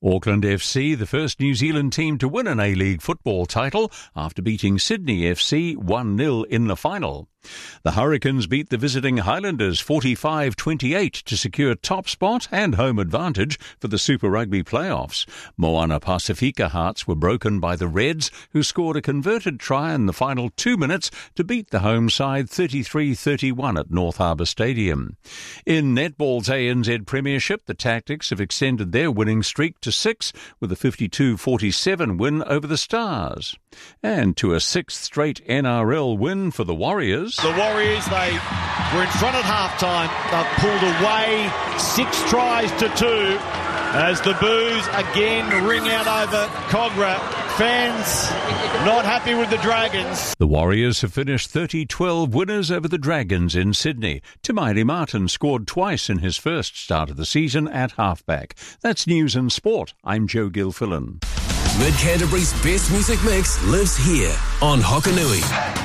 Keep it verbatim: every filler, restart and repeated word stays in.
Auckland F C, the first New Zealand team to win an A-League football title after beating Sydney F C one nil in the final. The Hurricanes beat the visiting Highlanders forty-five twenty-eight to secure top spot and home advantage for the Super Rugby playoffs. Moana Pasifika hearts were broken by the Reds, who scored a converted try in the final two minutes to beat the home side thirty-three thirty-one at North Harbour Stadium. In netball's A N Z Premiership, the Tactics have extended their winning streak to six with a fifty-two forty-seven win over the Stars. And to a sixth straight N R L win for the Warriors. The Warriors, they were in front at halftime. They've pulled away six tries to two as the boos again ring out over Cogra. Fans not happy with the Dragons. The Warriors have finished thirty twelve winners over the Dragons in Sydney. Tamairi Martin scored twice in his first start of the season at halfback. That's News and Sport. I'm Joe Gilfillan. Mid Canterbury's best music mix lives here on Hokanui.